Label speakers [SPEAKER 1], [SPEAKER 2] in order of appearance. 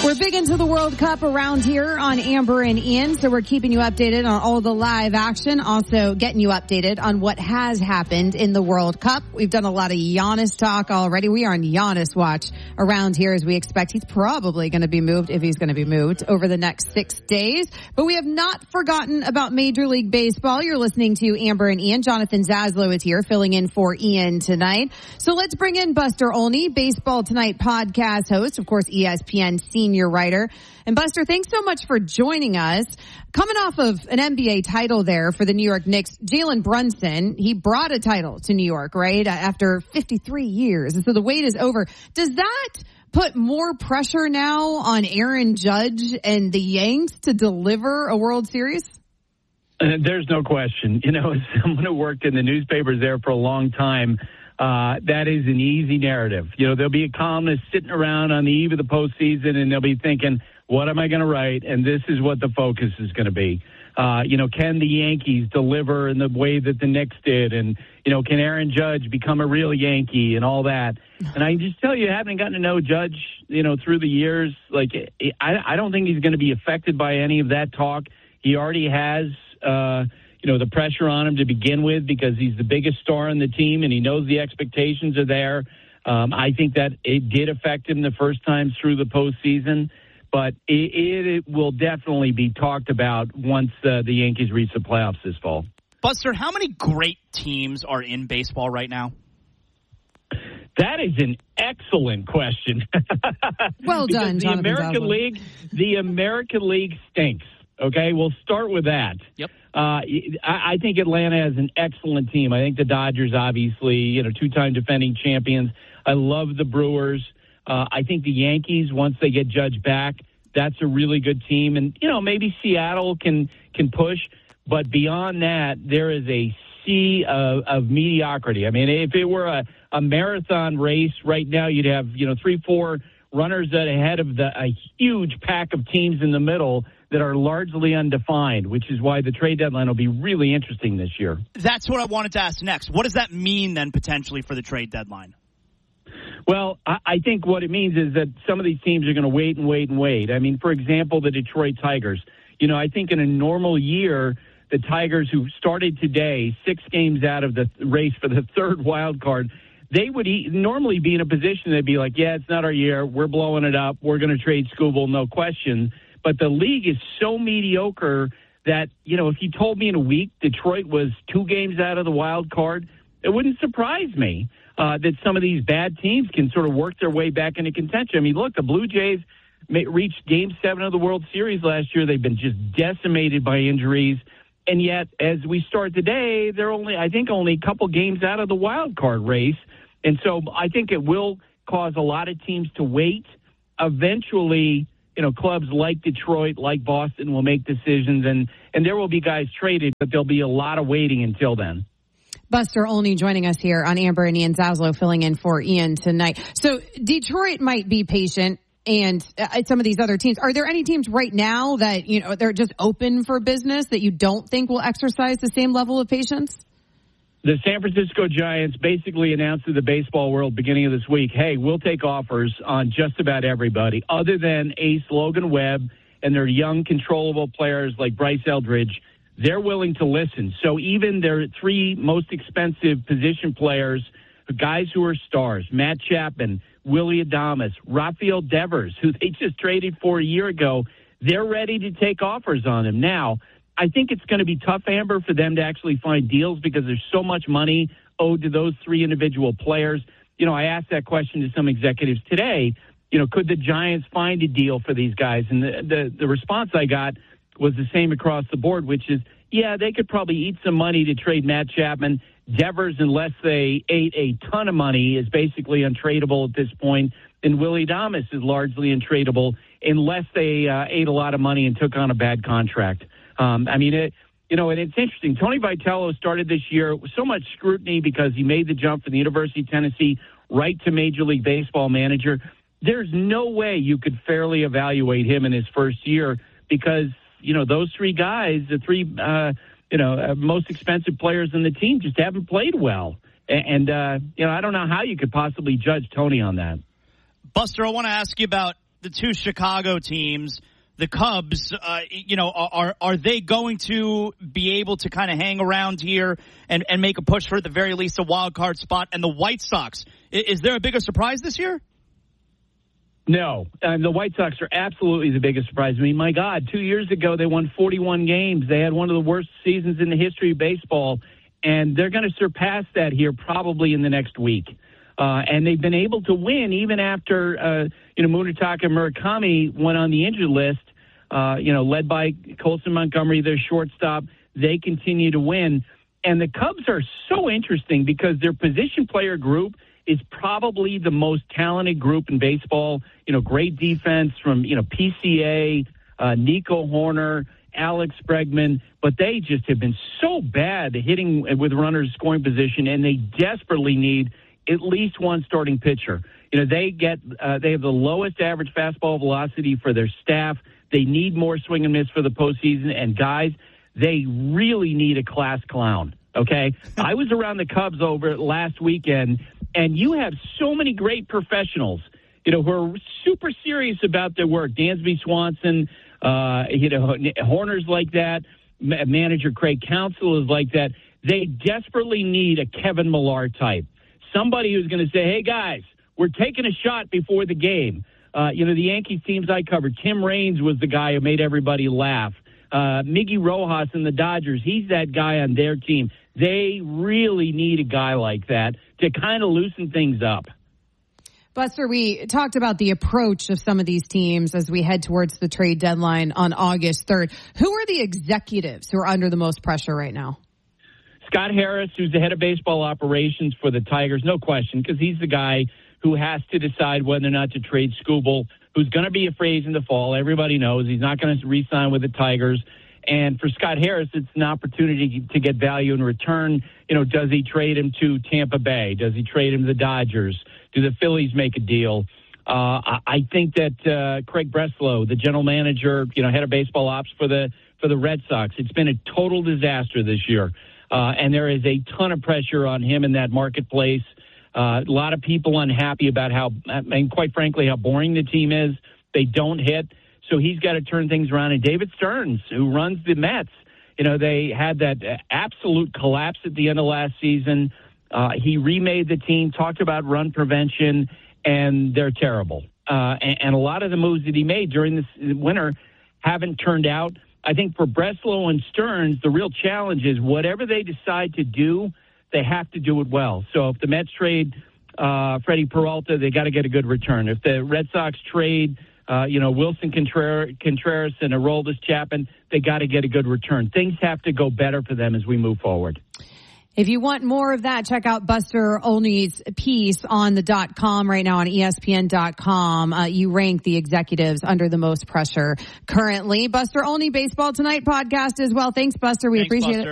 [SPEAKER 1] We're big into the World Cup around here on Amber and Ian, so we're keeping you updated on all the live action, also getting you updated on what has happened in the World Cup. We've done a lot of Giannis talk already. We are on Giannis watch around here as we expect he's probably going to be moved, if he's going to be moved, over the next 6 days. But we have not forgotten about Major League Baseball. You're listening to Amber and Ian. Jonathan Zaslow is here filling in for Ian tonight. So let's bring in Buster Olney, Baseball Tonight podcast host, of course, ESPN senior writer. And Buster, thanks so much for joining us. Coming off of an NBA title there for the New York Knicks, Jalen Brunson, he brought a title to New York, right, after 53 years. And so the wait is over. Does that put more pressure now on Aaron Judge and the Yanks to deliver a World Series?
[SPEAKER 2] There's no question. You know, as someone who worked in the newspapers there for a long time, that is an easy narrative. You know, there'll be a columnist sitting around on the eve of the postseason, and they'll be thinking, what am I going to write? And this is what the focus is going to be. You know, can the Yankees deliver in the way that the Knicks did? And, you know, can Aaron Judge become a real Yankee and all that? And I just tell you, having gotten to know Judge, you know, through the years, like, I don't think he's going to be affected by any of that talk. He already has, you know, the pressure on him to begin with because he's the biggest star on the team and he knows the expectations are there. I think that it did affect him the first time through the postseason, but it will definitely be talked about once the Yankees reach the playoffs this fall.
[SPEAKER 3] Buster, how many great teams are in baseball right now?
[SPEAKER 2] That is an excellent question.
[SPEAKER 1] Well done,
[SPEAKER 2] the American League. The American League stinks. Okay, we'll start with that.
[SPEAKER 3] Yep.
[SPEAKER 2] I think Atlanta has an excellent team. I think the Dodgers, obviously, you know, two-time defending champions. I love the Brewers. I think the Yankees, once they get Judge back, that's a really good team. And, you know, maybe Seattle can push. But beyond that, there is a sea of mediocrity. I mean, if it were a marathon race right now, you'd have, you know, 3-4 runners ahead of a huge pack of teams in the middle that are largely undefined, which is why the trade deadline will be really interesting this year.
[SPEAKER 3] That's what I wanted to ask next. What does that mean then potentially for the trade deadline?
[SPEAKER 2] Well, I think what it means is that some of these teams are going to wait and wait and wait. I mean, for example, the Detroit Tigers. You know, I think in a normal year, the Tigers, who started today 6 games out of the race for the third wild card, they would normally be in a position they'd be like, yeah, it's not our year. We're blowing it up. We're going to trade Skubal, no question. But the league is so mediocre that, you know, if you told me in a week Detroit was 2 games out of the wild card, it wouldn't surprise me that some of these bad teams can sort of work their way back into contention. I mean, look, the Blue Jays reached Game 7 of the World Series last year. They've been just decimated by injuries. And yet, as we start today, they're only a couple games out of the wild card race. And so I think it will cause a lot of teams to wait. Eventually, you know, clubs like Detroit, like Boston will make decisions, and there will be guys traded, but there'll be a lot of waiting until then.
[SPEAKER 1] Buster Olney joining us here on Amber and Ian Zaslow filling in for Ian tonight. So Detroit might be patient, and some of these other teams. Are there any teams right now that, you know, they're just open for business that you don't think will exercise the same level of patience?
[SPEAKER 2] The San Francisco Giants basically announced to the baseball world beginning of this week, hey, we'll take offers on just about everybody other than ace Logan Webb and their young, controllable players like Bryce Eldridge. They're willing to listen. So even their 3 most expensive position players, guys who are stars, Matt Chapman, Willie Adames, Rafael Devers, who they just traded for a year ago, they're ready to take offers on him. Now, I think it's going to be tough, Amber, for them to actually find deals because there's so much money owed to those 3 individual players. You know, I asked that question to some executives today. You know, could the Giants find a deal for these guys? And the response I got was the same across the board, which is, yeah, they could probably eat some money to trade Matt Chapman. Devers, unless they ate a ton of money, is basically untradeable at this point. And Willie Adames is largely untradeable unless they ate a lot of money and took on a bad contract. I mean, and it's interesting. Tony Vitello started this year with so much scrutiny because he made the jump from the University of Tennessee right to Major League Baseball manager. There's no way you could fairly evaluate him in his first year because, you know, those 3 guys, the 3, most expensive players in the team just haven't played well. And I don't know how you could possibly judge Tony on that.
[SPEAKER 3] Buster, I want to ask you about the two Chicago teams, the Cubs, are they going to be able to kind of hang around here and make a push for at the very least a wild card spot? And the White Sox, is there a bigger surprise this year?
[SPEAKER 2] No, the White Sox are absolutely the biggest surprise. I mean, my God, 2 years ago they won 41 games. They had one of the worst seasons in the history of baseball, and they're going to surpass that here probably in the next week. And they've been able to win even after, Munetaka Murakami went on the injured list, led by Colson Montgomery, their shortstop. They continue to win. And the Cubs are so interesting because their position player group is probably the most talented group in baseball. Great defense from, PCA, Nico Horner, Alex Bregman, but they just have been so bad hitting with runners scoring position, and they desperately need at least one starting pitcher. They have the lowest average fastball velocity for their staff. They need more swing and miss for the postseason, and guys, they really need a class clown. Okay, I was around the Cubs over last weekend, and you have so many great professionals, who are super serious about their work. Dansby Swanson, Horner's like that. Manager Craig Counsell is like that. They desperately need a Kevin Millar type, somebody who's going to say, "Hey guys, we're taking a shot before the game." The Yankees teams I covered, Tim Raines was the guy who made everybody laugh. Miggy Rojas and the Dodgers, he's that guy on their team. They really need a guy like that to kind of loosen things up.
[SPEAKER 1] Buster, we talked about the approach of some of these teams as we head towards the trade deadline on August 3rd. Who are the executives who are under the most pressure right now?
[SPEAKER 2] Scott Harris, who's the head of baseball operations for the Tigers, no question, because he's the guy who has to decide whether or not to trade Skubal, who's going to be a phrase in the fall. Everybody knows he's not going to re-sign with the Tigers. And for Scott Harris, it's an opportunity to get value in return. Does he trade him to Tampa Bay? Does he trade him to the Dodgers? Do the Phillies make a deal? I think that Craig Breslow, the general manager, head of baseball ops for the Red Sox, it's been a total disaster this year. And there is a ton of pressure on him in that marketplace. A lot of people unhappy about and quite frankly, how boring the team is. They don't hit. So he's got to turn things around. And David Stearns, who runs the Mets, they had that absolute collapse at the end of last season. He remade the team, talked about run prevention, and they're terrible. And a lot of the moves that he made during this winter haven't turned out. I think for Breslow and Stearns, the real challenge is whatever they decide to do, they have to do it well. So if the Mets trade Freddie Peralta, they got to get a good return. If the Red Sox trade Wilson Contreras and Aroldis Chapman, they got to get a good return. Things have to go better for them as we move forward.
[SPEAKER 1] If you want more of that, check out Buster Olney's piece on the .com right now on ESPN.com. You rank the executives under the most pressure currently. Buster Olney, Baseball Tonight podcast as well. Thanks, Buster. We appreciate it.